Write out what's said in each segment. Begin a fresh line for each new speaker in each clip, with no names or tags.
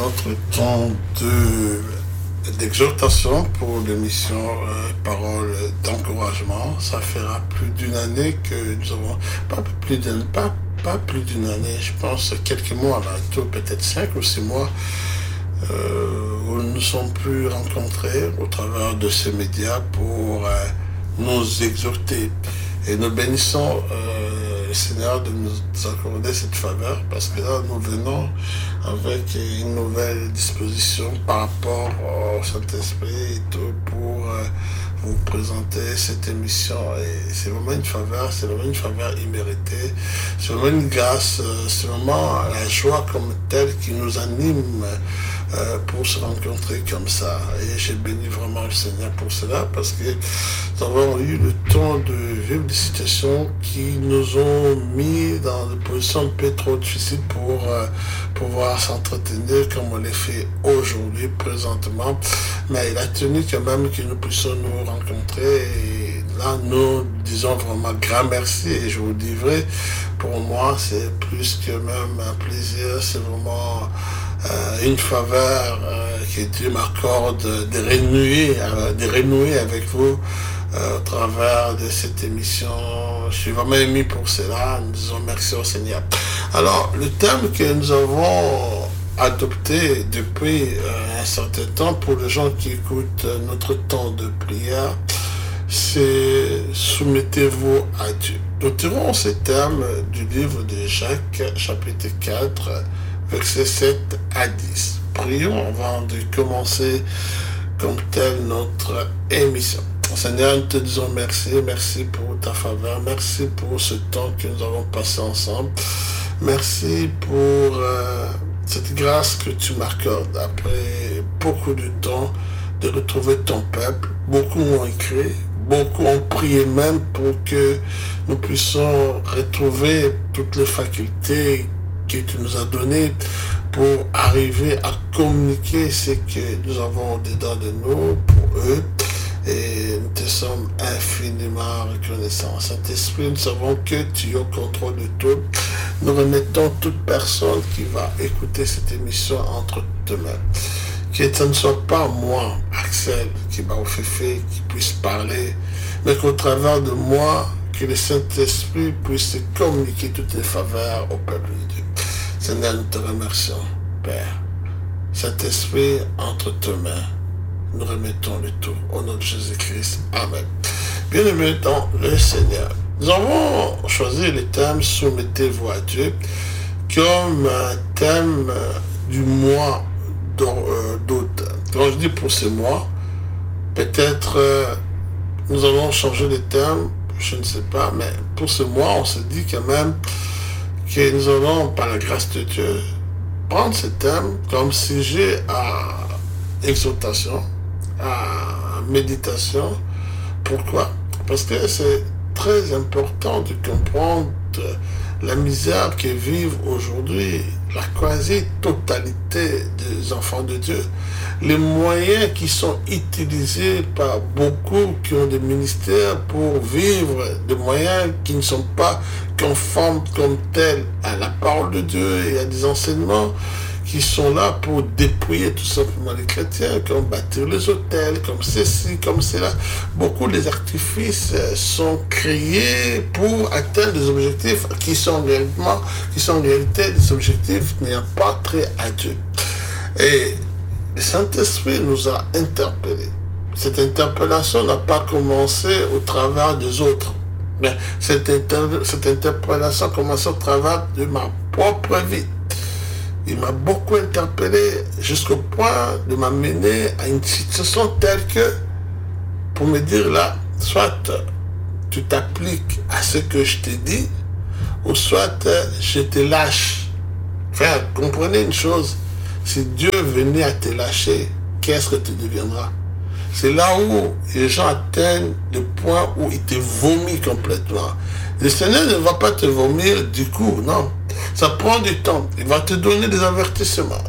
notre temps d'exhortation pour l'émission Parole d'encouragement. Ça fera plus d'une année que nous avons, pas plus d'une année, je pense quelques mois, là, peut-être 5 ou 6 mois, où nous nous sommes plus rencontrés au travers de ces médias pour nous exhorter. Et nous bénissons le Seigneur de nous accorder cette faveur parce que là, nous venons avec une nouvelle disposition par rapport au Saint-Esprit et tout pour vous présenter cette émission. Et c'est vraiment une faveur, c'est vraiment une faveur imméritée, c'est vraiment une grâce, c'est vraiment la joie comme telle qui nous anime pour se rencontrer comme ça. Et j'ai béni vraiment le Seigneur pour cela parce que nous avons eu le temps de vivre des situations qui nous ont mis dans des positions un peu trop difficiles pour pouvoir s'entretenir comme on l'a fait aujourd'hui, présentement. Mais il a tenu quand même que nous puissions nous rencontrer. Et là, nous disons vraiment grand merci. Et je vous dis vrai, pour moi, c'est plus que même un plaisir. C'est vraiment une faveur que Dieu m'accorde de renouer avec vous au travers de cette émission. Je suis vraiment ému pour cela. Nous disons merci au Seigneur. Alors, le thème que nous avons adopté depuis un certain temps pour les gens qui écoutent notre temps de prière, c'est soumettez-vous à Dieu. Nous tirons ce thème du livre de Jacques, chapitre 4, versets 7 à 10. Prions avant de commencer comme telle notre émission. Seigneur, nous te disons merci, merci pour ta faveur, merci pour ce temps que nous avons passé ensemble. Merci pour cette grâce que tu m'accordes après beaucoup de temps de retrouver ton peuple. Beaucoup ont écrit, beaucoup ont prié même pour que nous puissions retrouver toutes les facultés que tu nous as données pour arriver à communiquer ce que nous avons dedans de nous pour eux. Et nous te sommes infiniment reconnaissants. Saint-Esprit, nous savons que tu es au contrôle de tout. Nous remettons toute personne qui va écouter cette émission entre tes mains. Que ce ne soit pas moi, Axel, qui va au féfé, qui puisse parler, mais qu'au travers de moi, que le Saint-Esprit puisse communiquer toutes les faveurs au peuple de Dieu. Seigneur, nous te remercions, Père. Saint-Esprit, entre tes mains, nous remettons le tout au nom de Jésus-Christ. Amen. Bien-aimés dans le Seigneur, nous avons choisi le thème soumettez-vous à Dieu comme un thème du mois d'août. Quand je dis pour ce mois, peut-être nous allons changer le thème, je ne sais pas, mais pour ce mois, on se dit quand même que nous allons, par la grâce de Dieu, prendre ce thème comme sujet à exhortation, à méditation. Pourquoi? Parce que c'est très important de comprendre la misère que vivent aujourd'hui la quasi-totalité des enfants de Dieu. Les moyens qui sont utilisés par beaucoup qui ont des ministères pour vivre, des moyens qui ne sont pas conformes comme tels à la parole de Dieu et à des enseignements qui sont là pour dépouiller tout simplement les chrétiens, comme bâtir les hôtels, comme ceci, comme cela. Beaucoup des artifices sont créés pour atteindre des objectifs qui sont en réalité des objectifs n'ayant pas trait à Dieu. Et le Saint-Esprit nous a interpellés. Cette interpellation n'a pas commencé au travers des autres. Mais cette interpellation a commencé au travers de ma propre vie. Il m'a beaucoup interpellé jusqu'au point de m'amener à une situation telle que, pour me dire là, soit tu t'appliques à ce que je t'ai dit, ou soit je te lâche. Frère, comprenez une chose, si Dieu venait à te lâcher, qu'est-ce que tu deviendras? C'est là où les gens atteignent le point où ils te vomissent complètement. Le Seigneur ne va pas te vomir du coup, non. Ça prend du temps. Il va te donner des avertissements.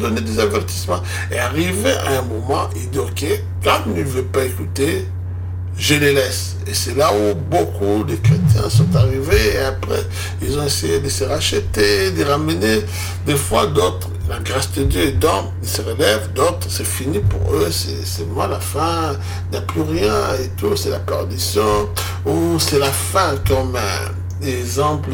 Et arrivé à un moment, il dit, ok, quand il ne veut pas écouter, je les laisse. Et c'est là où beaucoup de chrétiens sont arrivés et après, ils ont essayé de se racheter, de ramener. Des fois, d'autres la grâce de Dieu. Et donc, ils se relèvent, d'autres, c'est fini pour eux, c'est moi la fin, il n'y a plus rien et tout, c'est la perdition, ou c'est la fin, comme exemple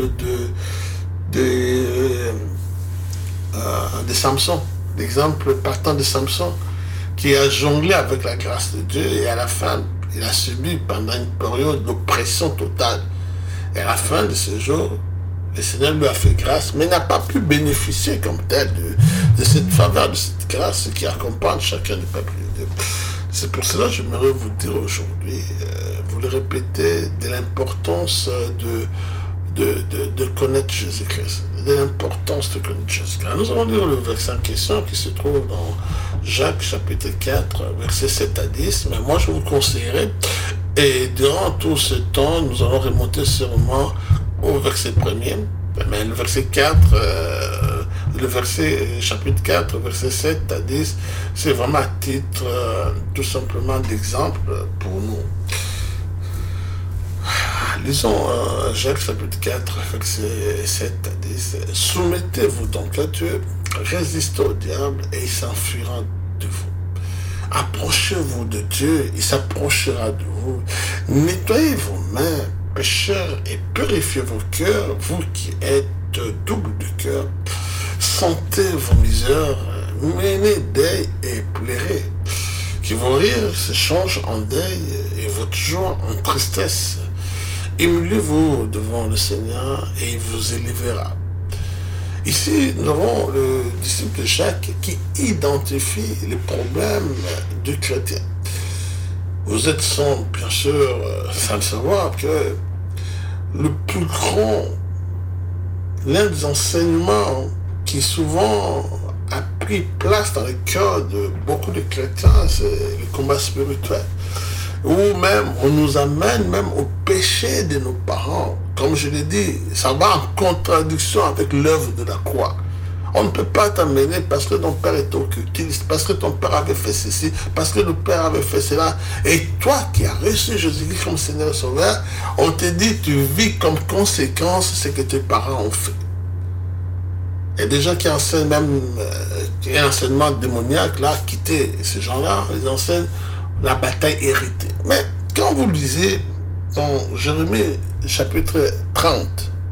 de Samson, l'exemple partant de Samson, qui a jonglé avec la grâce de Dieu, et à la fin, il a subi pendant une période d'oppression totale. Et à la fin de ce jour, le Seigneur lui a fait grâce, mais n'a pas pu bénéficier comme tel de cette faveur, de cette grâce qui accompagne chacun du peuple de Dieu. C'est pour cela que j'aimerais vous dire aujourd'hui, vous le répétez, de l'importance de connaître Jésus-Christ, de l'importance de connaître Jésus-Christ. Nous allons lire le verset en question qui se trouve dans Jacques chapitre 4, versets 7 à 10, mais moi je vous conseillerais, et durant tout ce temps, nous allons remonter sûrement au verset 1er, mais le verset 4, chapitre 4, verset 7 à 10, c'est vraiment à titre tout simplement d'exemple pour nous. Lisons Jacques chapitre 4, verset 7 à 10. Soumettez-vous donc à Dieu, résistez au diable et il s'enfuira de vous. Approchez-vous de Dieu, il s'approchera de vous. Nettoyez vos mains, pécheurs, et purifiez vos cœurs, vous qui êtes double de cœur. Sentez vos misères, menez deuil et pleurez. Que vos rires se changent en deuil et votre joie en tristesse. Humiliez-vous devant le Seigneur et il vous élèvera. Ici, nous avons le disciple de Jacques qui identifie les problèmes du chrétien. Vous êtes sans, bien sûr, sans le savoir, que le plus grand, l'un des enseignements qui souvent a pris place dans le cœur de beaucoup de chrétiens, c'est le combat spirituel. Ou même, on nous amène même au péché de nos parents. Comme je l'ai dit, ça va en contradiction avec l'œuvre de la croix. On ne peut pas t'amener parce que ton père est occultiste, parce que ton père avait fait ceci, parce que le père avait fait cela. Et toi qui as reçu Jésus-Christ comme Seigneur et Sauveur, on te dit, tu vis comme conséquence ce que tes parents ont fait. Il y a des gens qui enseignent même, qui ont un enseignement démoniaque, là, quitter ces gens-là, ils enseignent la bataille héritée. Mais quand vous lisez dans Jérémie chapitre 30,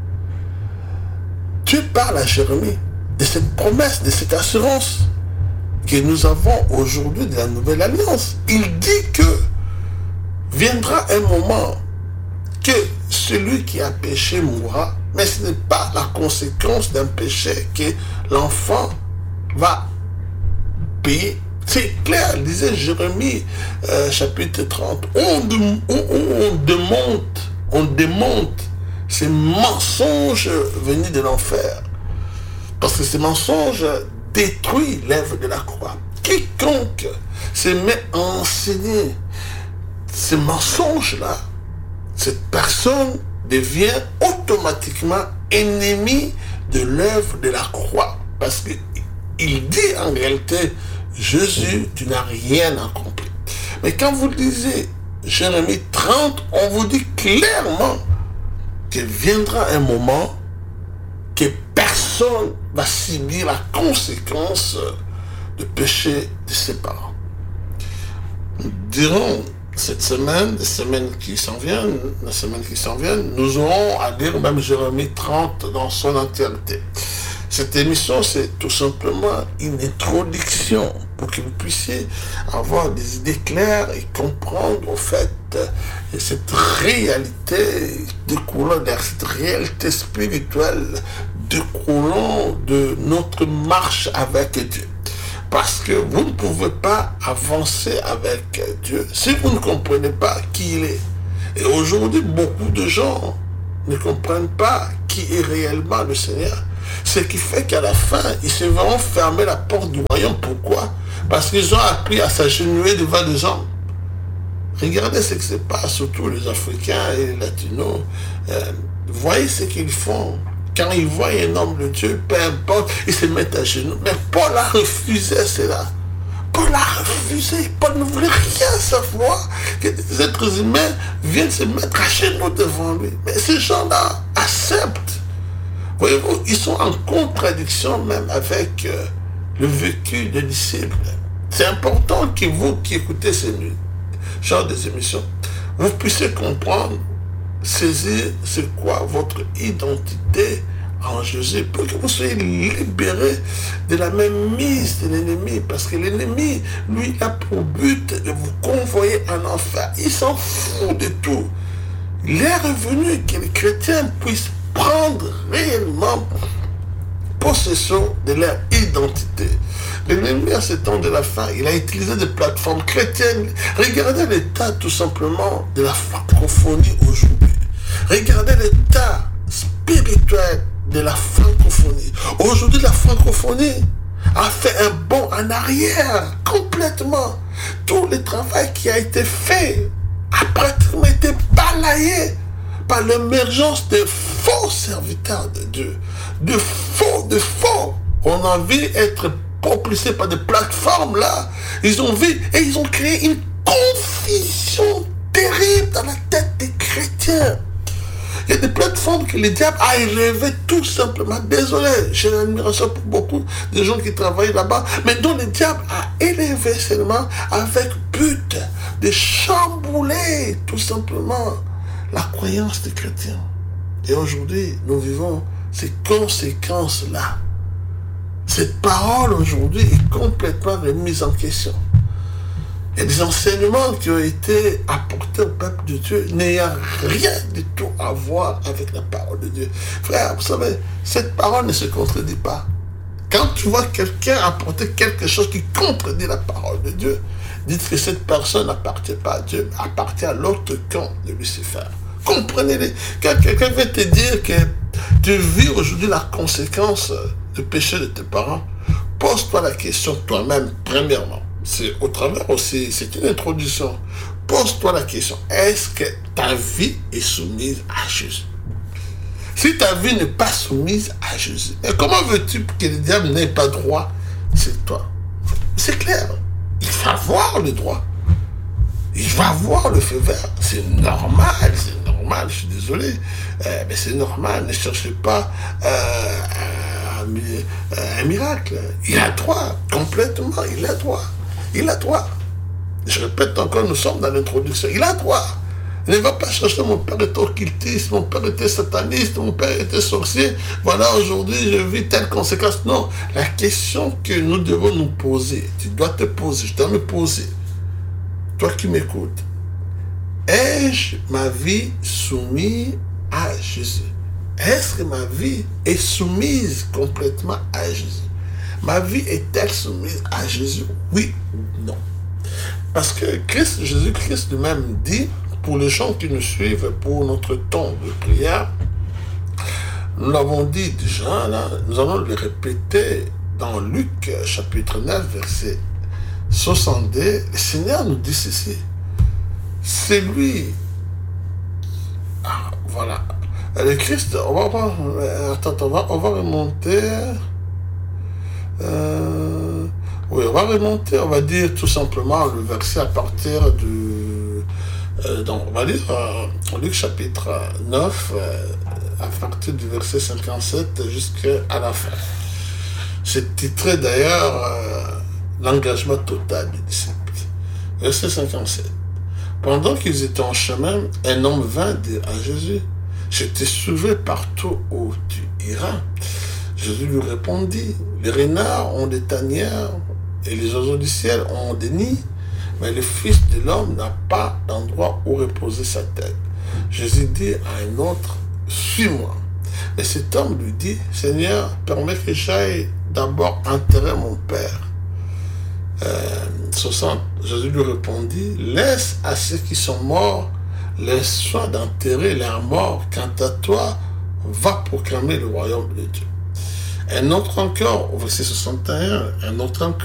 Dieu parle à Jérémie de cette promesse, de cette assurance que nous avons aujourd'hui de la nouvelle alliance. Il dit que viendra un moment que celui qui a péché mourra, mais ce n'est pas la conséquence d'un péché que l'enfant va payer. C'est clair, lisez Jérémie chapitre 30, on démonte ces mensonges venus de l'enfer. Parce que ces mensonges détruisent l'œuvre de la croix. Quiconque se met à enseigner ces mensonges-là, cette personne devient automatiquement ennemi de l'œuvre de la croix. Parce qu'il dit en réalité, Jésus, tu n'as rien accompli. Mais quand vous lisez Jérémie 30, on vous dit clairement qu'il viendra un moment que personne va subir la conséquence du péché de ses parents. Durant cette semaine, la semaine qui s'en vient, nous aurons à lire même Jérémie 30 dans son entièreté. Cette émission, c'est tout simplement une introduction pour que vous puissiez avoir des idées claires et comprendre au fait cette réalité découlant de cette réalité spirituelle découlant de notre marche avec Dieu. Parce que vous ne pouvez pas avancer avec Dieu si vous ne comprenez pas qui il est. Et aujourd'hui, beaucoup de gens ne comprennent pas qui est réellement le Seigneur. Ce qui fait qu'à la fin, ils se verront fermer la porte du royaume. Pourquoi? Parce qu'ils ont appris à s'agenouiller devant des hommes. Regardez ce qui se passe, surtout les Africains et les Latinos. Voyez ce qu'ils font. Quand ils voient un homme de Dieu, peu importe, ils se mettent à genoux. Mais Paul a refusé cela. Paul a refusé. Paul ne voulait rien savoir que des êtres humains viennent se mettre à genoux devant lui. Mais ces gens-là acceptent. Voyez-vous, ils sont en contradiction même avec le vécu des disciples. C'est important que vous qui écoutez ce genre des émissions, vous puissiez comprendre, saisir c'est quoi votre identité en Jésus, pour que vous soyez libérés de la même mise de l'ennemi, parce que l'ennemi, lui, a pour but de vous convoyer en enfer. Il s'en fout de tout. Il est revenu que les chrétiens puissent prendre réellement possession de leur identité. L'ennemi, à ce temps de la fin, il a utilisé des plateformes chrétiennes. Regardez l'état tout simplement de la francophonie aujourd'hui. Regardez l'état spirituel de la francophonie. Aujourd'hui, la francophonie a fait un bond en arrière complètement. Tout le travail qui a été fait a pratiquement été balayé par l'émergence de faux serviteurs de Dieu. De faux. On a envie d'être propulsés par des plateformes là. Ils ont vu et ils ont créé une confusion terrible dans la tête des chrétiens. Il y a des plateformes que le diable a élevées tout simplement. Désolé, j'ai l'admiration pour beaucoup de gens qui travaillent là-bas, mais dont le diable a élevé seulement avec but de chambouler tout simplement la croyance des chrétiens. Et aujourd'hui, nous vivons ces conséquences-là. Cette parole aujourd'hui est complètement remise en question. Et des enseignements qui ont été apportés au peuple de Dieu n'ayant rien du tout à voir avec la parole de Dieu. Frère, vous savez, cette parole ne se contredit pas. Quand tu vois quelqu'un apporter quelque chose qui contredit la parole de Dieu, dites que cette personne n'appartient pas à Dieu, appartient à l'autre camp de Lucifer. Comprenez-les. Quand quelqu'un veut te dire que tu vis aujourd'hui la conséquence du péché de tes parents, pose-toi la question toi-même, premièrement. C'est au travers aussi, c'est une introduction. Pose-toi la question, est-ce que ta vie est soumise à Jésus? Si ta vie n'est pas soumise à Jésus, et comment veux-tu que le diable n'ait pas droit? C'est toi. C'est clair. Il va avoir le droit. Il va avoir le feu vert. C'est normal, je suis désolé. Mais c'est normal, ne cherchez pas un miracle. Il a droit, complètement, il a droit. Il a droit. Je répète encore, nous sommes dans l'introduction. Il a droit. Il ne va pas chercher mon père était occultiste, mon père était sataniste, mon père était sorcier. Voilà, aujourd'hui, je vis telle conséquence. Non, la question que nous devons nous poser, tu dois te poser, je dois me poser. Toi qui m'écoutes, ai-je ma vie soumise à Jésus? Est-ce que ma vie est soumise complètement à Jésus? Ma vie est-elle soumise à Jésus? Oui ou non? Parce que Jésus-Christ lui-même dit, pour les gens qui nous suivent, pour notre temps de prière, nous l'avons dit déjà, là, nous allons le répéter dans Luc chapitre 9, verset 62. Le Seigneur nous dit ceci. C'est lui. Ah, voilà. Le Christ, on va remonter. Oui, on va remonter, on va dire tout simplement le verset à partir du... donc, on va lire Luc chapitre 9, à partir du verset 57 jusqu'à la fin. C'est titré d'ailleurs l'engagement total des disciples. Verset 57. Pendant qu'ils étaient en chemin, un homme vint dire à Jésus, « Je t'ai sauvé partout où tu iras. » Jésus lui répondit, « Les renards ont des tanières et les oiseaux du ciel ont des nids, mais le Fils de l'homme n'a pas d'endroit où reposer sa tête. » Jésus dit à un autre, « Suis-moi. » Et cet homme lui dit, « Seigneur, permets que j'aille d'abord enterrer mon Père. » 60, Jésus lui répondit, « Laisse à ceux qui sont morts les soins d'enterrer leurs morts. Quant à toi, va proclamer le royaume de Dieu. » Un autre encore, au verset 61, un autre encore